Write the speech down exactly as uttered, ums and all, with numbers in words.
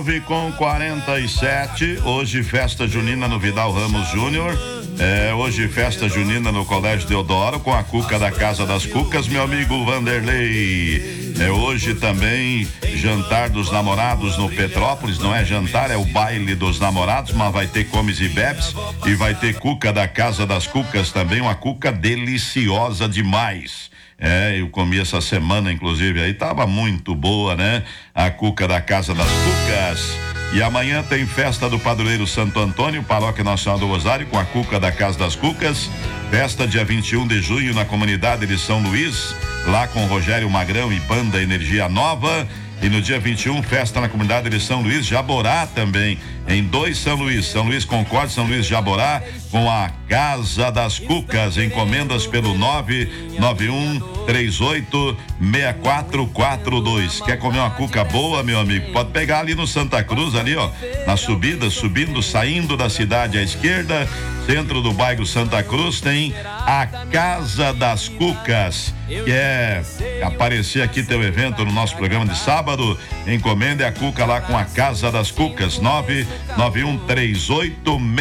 Com quarenta e sete, hoje festa junina no Vidal Ramos Júnior. É, hoje festa junina no Colégio Deodoro com a Cuca da Casa das Cucas, meu amigo Vanderlei. É hoje também jantar dos namorados no Petrópolis, não é jantar, é o baile dos namorados, mas vai ter comes e bebes e vai ter Cuca da Casa das Cucas também, uma cuca deliciosa demais. É, eu comi essa semana, inclusive, aí tava muito boa, né? A Cuca da Casa das Cucas. E amanhã tem festa do Padroeiro Santo Antônio, Paróquia Nacional do Rosário, com a Cuca da Casa das Cucas. Festa dia vinte e um de junho na comunidade de São Luís, lá com Rogério Magrão e Banda Energia Nova. E no dia vinte e um, festa na comunidade de São Luís Jaborá também, em dois São Luís, São Luís Concórdia, São Luís Jaborá, com a Casa das Cucas. Encomendas pelo nove nove um três oito seis quatro quatro dois. Quer comer uma cuca boa, meu amigo? Pode pegar ali no Santa Cruz, ali ó, na subida, subindo, saindo da cidade à esquerda, centro do bairro Santa Cruz, tem a Casa das Cucas. Quer aparecer aqui teu evento no nosso programa de sábado? Encomende a cuca lá com a Casa das Cucas, nove nove um três oito seis